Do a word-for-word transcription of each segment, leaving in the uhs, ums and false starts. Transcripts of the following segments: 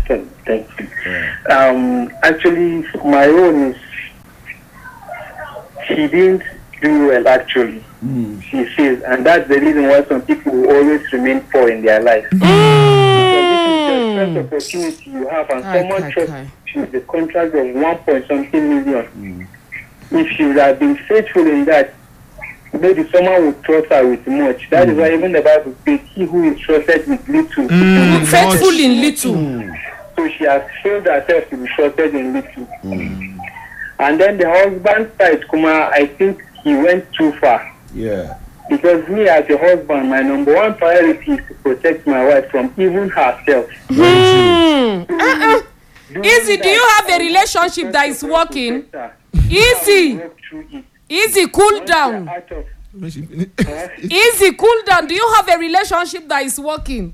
Thank you. Um, actually, my own is she didn't do well. Actually, mm. she says, and that's the reason why some people will always remain poor in their life. Mm. Because this is the first opportunity you have, and okay, someone trusts okay. you with the contract of one point something million. Mm. If you have been faithful in that, maybe someone will trust her with much. That mm. is why even the Bible says, "He who is trusted with little, mm. faithful in little." Mm. So she has showed herself to be trusted in little. Mm. And then the husband side, Kuma, I think he went too far. Yeah. Because me as a husband, my number one priority is to protect my wife from even herself. Mm. Uh-uh. Easy, do you have a relationship that is working? Easy. Easy, cool down. Easy, cool down. Do you have a relationship that is working?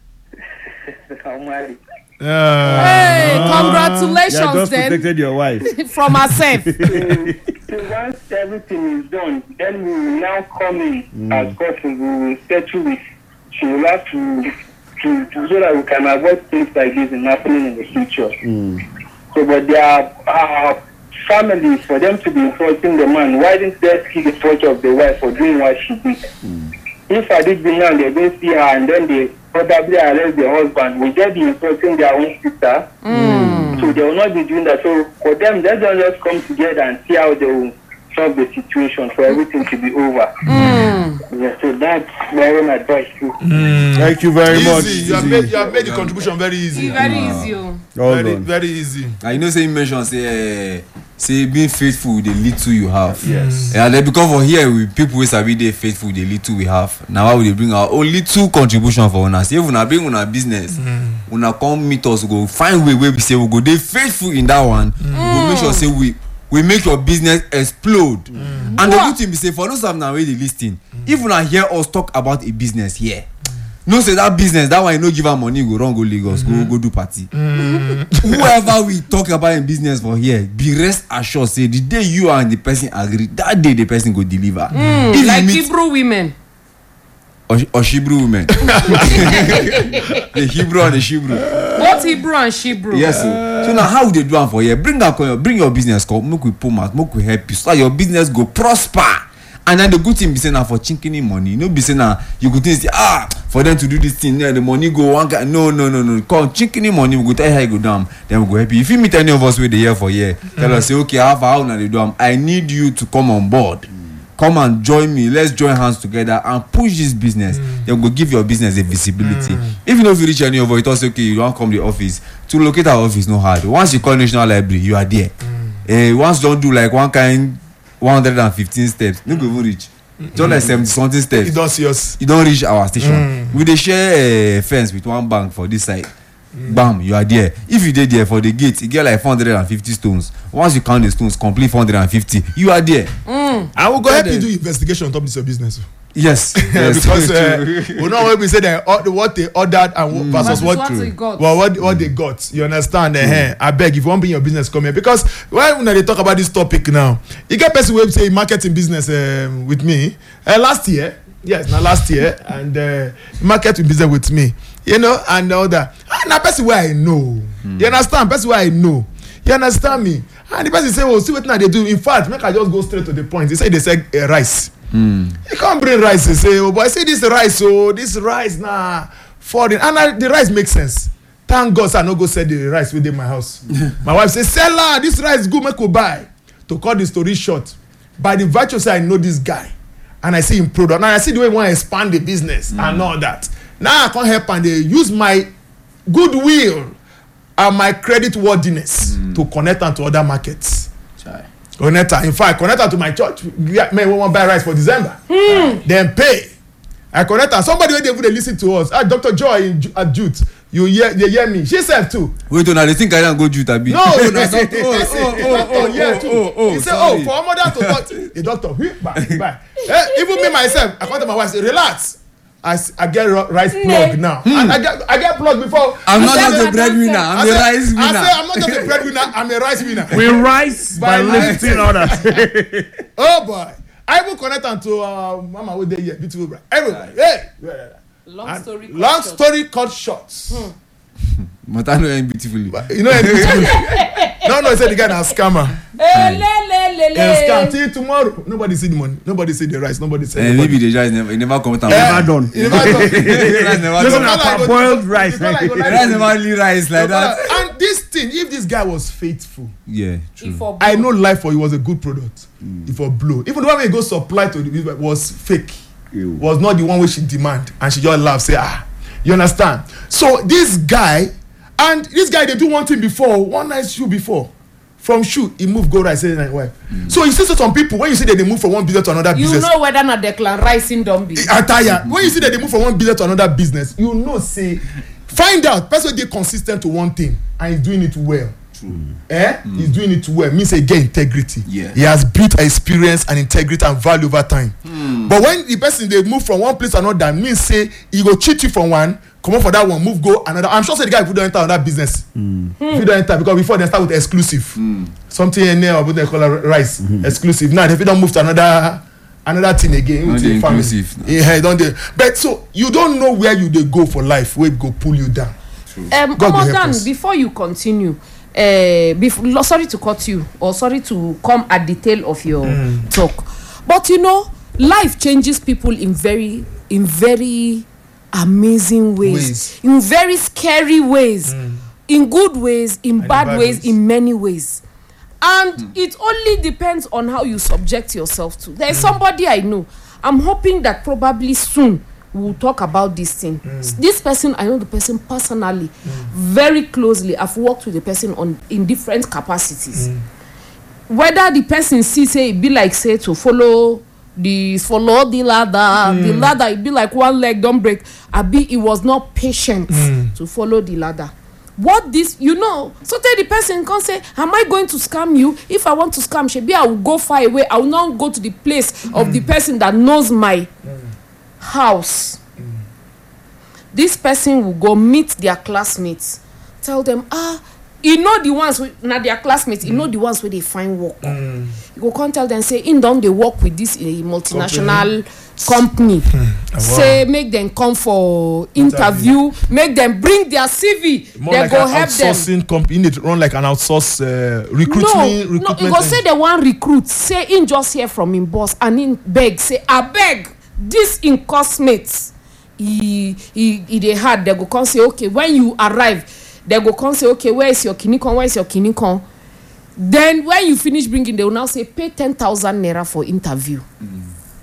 Uh, hey, congratulations yeah, just then. protected your wife from herself. So, so once everything is done, then we will now come in mm. as couples. We will settle with. She will have to, to, to so that we can avoid things like this in happening in the future. Mm. So, but there are uh, families for them to be enforcing the man. Why didn't they see the fault of the wife for doing what she did? Mm. If I did bring her, they don't see her, and then they probably arrest the husband. Will they be insulting their own sister? Mm. So they will not be doing that. So for them, they don't just come together and see how they will solve the situation for everything to be over. Mm. Yeah, so that's my own advice too. Mm. Thank you very easy. much. You have, made, you have made the contribution very easy. Very easy. Oh. Very, very easy. I know say you mention say uh, say being faithful with the little you have. Yes. And then because for here we people wey sabi dey faithful with the little we have. Now why we dey bring our own little contribution for una. Say if una bring una business, mm. una come meet us, we go find way wey we say we go dey faithful in that one. Mm. We go make sure say we we make your business explode. Mm. And the good thing be say for those of now wey dey lis ten, mm. if una hear us talk about a business here, no say that business that one you no give her money go run go Lagos mm-hmm. go go do party. Mm. Whoever we talk about in business for here, be rest assured say the day you and the person agree, that day the person go deliver. Mm. Like meet, Hebrew women. Or, or Hebrew women. The Hebrew and the Hebrew. What Hebrew and Hebrew? Yes. Uh, so now how they do it for here? Bring out bring your business come, make we pull out, make we help you so that your business go prosper. And then the good thing be saying now for chinking money, you know, be saying now you could think say ah for them to do this thing, yeah, the money go one guy. No, no, no, no. Come chinking money, we go tell you how you go down. Then we go help you. If you meet any of us with the year for year, mm-hmm. tell us say okay, how far how now they do them. I need you to come on board. Mm. Come and join me. Let's join hands together and push this business. Mm. Then we go give your business a visibility. Mm. If you know if you reach any of us, it also okay. You don't come to the office to locate our office. No hard. Once you call National Library, you are there. Mm. Uh, once you don't do like one kind one hundred fifteen steps, you go even reach. Just mm-hmm. like seventy something steps. You don't see us. You don't reach our station. Mm. We dey share a uh, fence with one bank for this side. Mm. Bam, you are there. If you dey there for the gate, you get like four hundred fifty stones. Once you count the stones, complete four hundred fifty. You are there. Mm. I will go help you do investigation on top of this your business. Yes, yes. Because uh, we know when we say that uh, what they ordered and mm. versus what, what they got. Well, what what mm. they got. You understand? Mm. Uh, I beg if you want to bring your business, come here. Because when they talk about this topic now, you get person who say marketing business um, with me uh, last year. Yes, now last year and uh, marketing business with me. You know, and all that. And a person where I know. Mm. You understand? Person where I know. You understand me? And the person say, "Oh, see what now they do." In fact, make I just go straight to the point. They say they say uh, rice. Mm. You can't bring rice and say, "Oh boy, I see this rice, oh this rice nah foreign," and I, the rice makes sense. Thank God, I no go sell the rice within my house. My wife say, "Seller, this rice good, make we buy." To cut the story short, by the virtue say I know this guy, and I see him product, and I see the way he want to expand the business mm. and all that. Now I can't help and they use my goodwill and my credit worthiness mm. to connect them to other markets. Chai. Connect her. In fact, connect her to my church. May we want to buy rice for December. Mm. Then pay. I connect her. Somebody when they would listen to us. Ah, Doctor Joy at Jute. You hear, they hear me. She said too. Wait, no, they think I don't go Jute a bit. No, no, no. Oh, oh, oh, oh, yeah, too. Oh, oh, he said, oh, for a mother to talk. The doctor, bye, bye. Eh, even me myself, I come to my wife, say, relax. I, I get rice plug now. Mm. And I get I get plug before. I'm not just a breadwinner. I'm a rice winner. I say I'm not just a breadwinner. I'm a rice winner. We rise by, by lifting others. Oh boy! I will connect them to uh, Mama with the year beautiful bride. Everybody, hey. Long story. Long story cut short. Hmm. But I know him beautifully. You know him beautifully. No, no, he said the guy na scammer. Eh, le, le, le, Yeah, scam le. till tomorrow. Nobody see the money. Nobody see the rice. Nobody see. And nobody. maybe the rice never, he never come out. Yeah. Never done. You never done. The rice never Listen, done. na parboiled rice. The The rice never really rice like that. And this thing, if this guy was faithful, Yeah, true. If for I know life for you was a good product. Mm. If for blow, even the one we go supply to the business was fake. Ew. Was not the one which she demand, and she just laugh say ah, you understand? So this guy, and this guy they do one thing before, one nice shoe before. From shoe, he move go right, say like wife. Mm. So you see so some people when you see that they move from one business to another You business. know whether na Declan Rice in Dumbi. Attire. When you see that they move from one business to another business, you know say find out person dey consistent to one thing and he's doing it well. True. Eh? Mm. He's doing it well. Means again integrity. Yeah. He has built experience and integrity and value over time. Mm. But when the person they move from one place to another, means say he go cheat you from one, come up for that one, move go another. I'm sure say the guy put don't enter another business. Mm. If you don't enter because before they start with exclusive. Mm. Something in there what they call a rice mm-hmm. exclusive. Now if you don't move to another another thing again, Not with the the family. inclusive. Yeah, don't they? But so you don't know where you they go for life, where it go pull you down. True. Um, God will help Omodan, us. before you continue, uh, before, sorry to cut you or sorry to come at the tail of your mm. talk, but you know, life changes people in very, in very amazing ways, Ways. in very scary ways, mm. in good ways, in And bad, bad ways, ways. in many ways. And mm. it only depends on how you subject yourself to. There's mm. somebody I know. I'm hoping that probably soon we'll talk about this thing. Mm. This person, I know the person personally, mm. very closely. I've worked with the person on in different capacities. Mm. Whether the person see say it be like say to follow the follow the ladder, mm. the ladder it be like one leg don't break. Abi it was not patient mm. to follow the ladder. What this you know? So tell the person can say, am I going to scam you? If I want to scam, shebi I will go far away. I will not go to the place mm. of the person that knows my mm. house. Mm. This person will go meet their classmates, tell them ah. You know the ones wey na their classmates. Mm. You know the ones where they find work. Mm. You go come tell them say, in don they work with this uh, multinational company. company. Mm. Wow. Say make them come for interview. interview. Make them bring their C V. More they like go an help them. outsourcing company. Need to run like an outsource uh, recruitment. No, recruitment no. You go say they want recruit. Say in just hear from him boss and in beg. Say I beg this in cosmates. He he he they had. They go come say okay when you arrive. They go come say okay where is your kinikon where is your kinikon then when you finish bringing they will now say pay ten thousand naira for interview. Mm.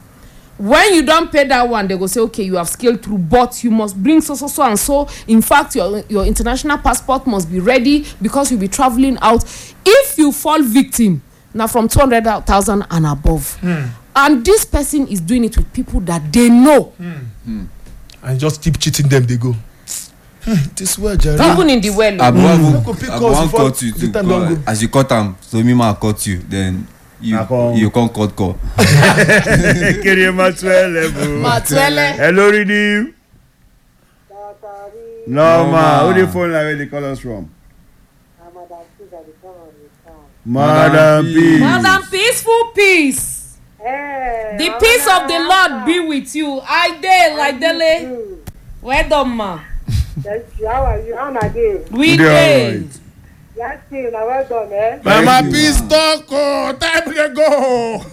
When you don't pay that one they go say okay you have scaled through but you must bring so so so and so in fact your your international passport must be ready because you'll be traveling out. If you fall victim now from two hundred thousand and above mm. and this person is doing it with people that they know mm. Mm. and just keep cheating them they go this way Jerry. Even in the well I mm. won't cut you to go, as you cut am so me ma cut you then you you come cut call. Kiri Matwele. Matwele. Hello Redeem. No ma, who the phone like where they call us from? Madam Peace. Madam Peaceful Peace. Hey, the peace of the Lord be with you. I dey like dele. Well done ma. Yes, how are you? How are you? We dey. Yes, you are well done, eh? Mama Peace talk oh, time to go.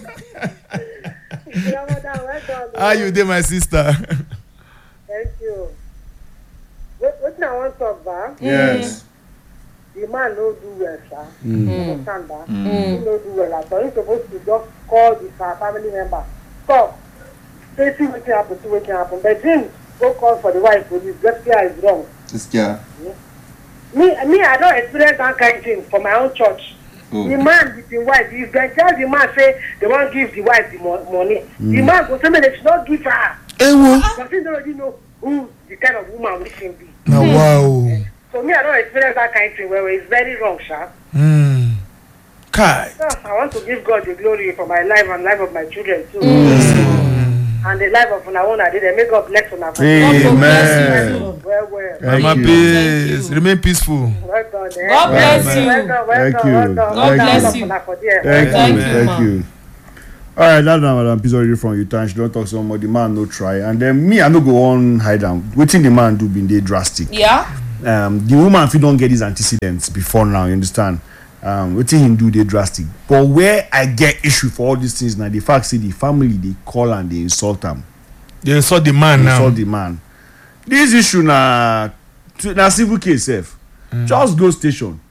Well done. How you dey my sister? Thank you. What what I want to talk about? Yes. The man no do well, sir. Mm. Understand that? Mm. He no do well at all. He's supposed to just call the family member. Stop. Say see what happen, see what happen. But then go call for the wife police. Gaskiya is wrong. Gaskiya. Me, me, I don't experience that kind of thing for my own church. Oh. The man with the wife, if they tell the man say they won't give the wife the mo money, mm. the man go say me they should not give her. Ewo. Because he don't already know who the kind of woman we can be. Now wow. So me, I don't experience that kind of thing where it's very wrong, sha. Hmm. Kai. So, I want to give God the glory for my life and life of my children too. Mm. And the life of una own, I did. May God bless una. Amen. Well, well. Mama Peace, remain peaceful. Well done, eh? God bless well you. Well done, well Thank done, you. well done. God bless you. Thank, Thank you. you, Thank you. All right, that's now Madam Peace already from you. Time she don't talk so much. The man no try, and then me I no go on hide am. Wetin the man do been dey drastic. Yeah. um, the woman if you don't get these antecedents before now, you understand? Um, what him do they drastic. But where I get issue for all these things now, the fact say the family they call and they insult them. They insult the man They now. insult the man. This issue na na civil case self. Mm. Just go station.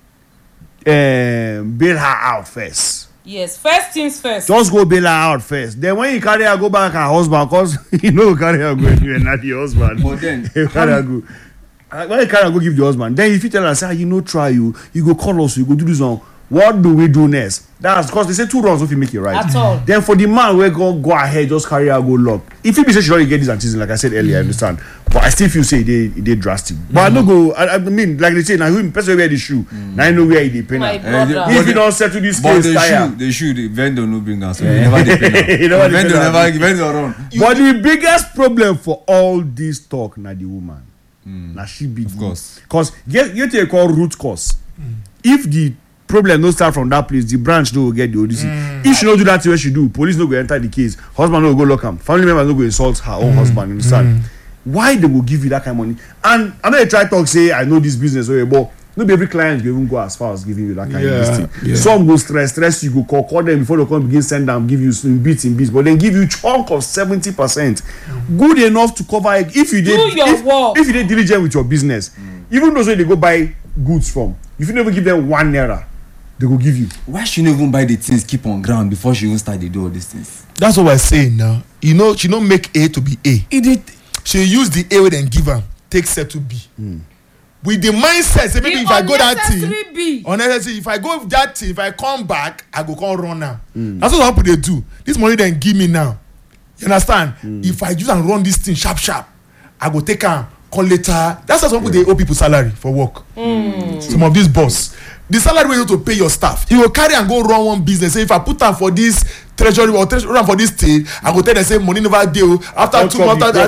Um, bail her out first. Yes, first things first. Just go bail her out first. Then when you carry her go back her husband, cause you know carry her go anywhere, not the husband. But then, you carry her go. Uh, when you carry her go give the husband, then if you tell her say, ah, you know try you, you go call us, you go do this one. What do we do next? That's because they say two wrongs if you make it right. At all. Then for the man we go go ahead, just carry her go lock. If you be say she already get this antecedent, like I said earlier, I understand. But I still feel say they they drastic. But I don't go. I, I mean, like they say, now who person wear the shoe, now I know where he depend. My If brother. you don't settle this but case, the tire. shoe, the shoe, the vendor no bring us. So they never depend. You know what The vendor depend on. never, vendor run. But the biggest problem for all this talk na the woman. Mm. Na she be Of course. Because get you take call root cause. Mm. If the problem no start from that place, the branch no go get the O D C. Mm. If she no do that thing wey she do, police no go enter the case, husband no go lock am, family members no go insult her own mm. husband, you understand? Mm. Why they go give you that kind of money? And I know they try talk say I know this business well, but no be every client go even go as far as giving you that kind Yeah, of this thing. yeah. Some go stress, stress you go call, call them before they come begin send them, give you some bits in bits, but then give you chunk of seventy percent. Mm. Good enough to cover it if you did your if, work. if you did diligent with your business. Mm. Even those way they go buy goods from, if you never give them one naira, they go give you. Why she no even buy the things keep on ground before she even start to do all these things? That's what we're saying now. You know, she don't make A to be A. It did. She use the A wey dem give am take settle B. Mm. With the mindset say maybe The if I go that unnecessary thing, B. unnecessary. If I go that thing, if I come back, I go come run now. Mm. That's what some people dey do. This money dem give me now. You understand? Mm. If I use and run this thing sharp sharp, I go take am call later. That's how some people yeah. dey owe people salary for work. Mm. Some of these boss, the salary wey you to pay your staff, you go carry and go run one business. Say if I put am for this treasury or treasury run for this thing, I go tell them say money never dey o. After Don't two months, the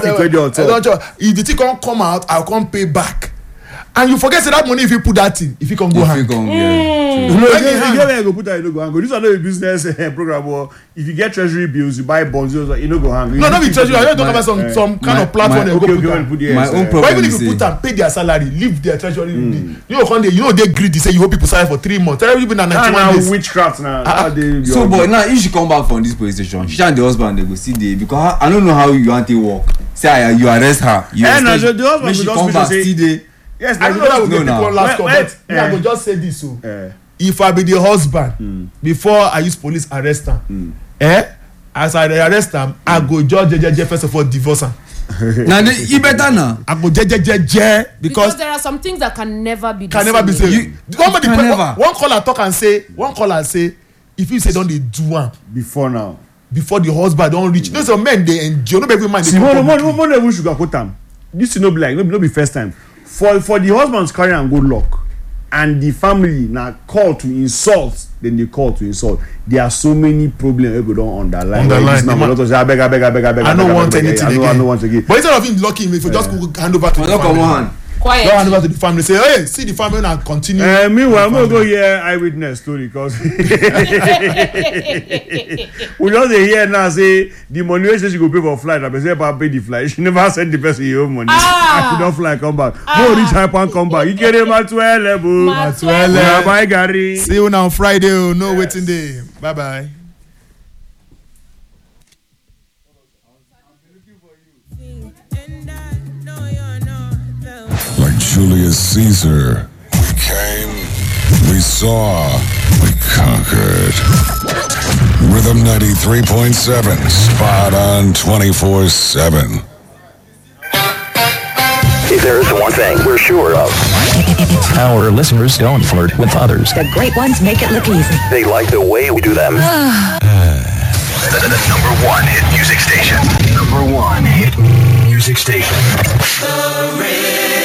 if the thing come come out, I come pay back. And you forget say that money if you put that thing, if you can go hang. If you can, yeah. You know, if you get where you go put that, you no go hang. This one no be business uh, program. Or if you get treasury bills, you buy bonds, you no go hang. No, not be treasury. I don't talk about some uh, some kind my, of platform. my, They okay, go okay, put put that. My own problem But even if is you put them, pay their salary, leave their treasury. Mm. You know, when they, you know they greedy. Say you hope people salary for three months. Tell people na ninety-one days. Witchcraft now. Ah, so but now if she come back from this police station, she and the husband they go see the because I don't know how you want to work. Say I, you arrest her, you Eh, no, arrest the husband make she will come just back say- see the Yes, I don't know that we No, get no. people last call, Wait, but wait, me, I eh. go just say this so. Eh. If I be the husband mm. before I use police arrest am, mm. eh? As I dey arrest am, mm. I go just jejeje first of all divorce am. now the, you better now. I go jejeje Because because there are some things that can never be. can the never be same. saved. One, can the, one, never. one caller talk and say, one caller say, if you say don dey do am Before now. before the husband don reach, you know some men dey enjoy, no be every man dey See, come more, more, publicly. more, more even sugarcoat am. This thing no be like no be no be first time. For for the husband carry and go lock, and the family na call to insult, then they call to insult. There are so many problems wey go don underline. Underline, This na the man- my daughter say abeg abeg abeg abeg. I abeg, no abeg, want abeg, anything I no, I again. no want again. But instead of him locking him, if you just go hand over to For the no come family. on. Quiet. Don't hand over to the family. Say, hey, see the family and continue. Uh, meanwhile, I'm gonna go hear eyewitness story because we just dey hear now say the money wey say she go pay for flight, na person help pay the flight. She never send the person your own money. Ah. And she don fly come back. Go reach Hypan come back. Ikere Matuele bo. Matuele. Una buy garri. See you now on Friday. Oh, no waiting day. Bye bye. Like Julius Caesar, we came, we saw, we conquered. Rhythm ninety-three point seven, spot on twenty-four seven. If there is one thing we're sure of, Our listeners don't flirt with others. The great ones make it look easy. they like the way we do them. the, the, the number one hit music station. Number one hit music station. The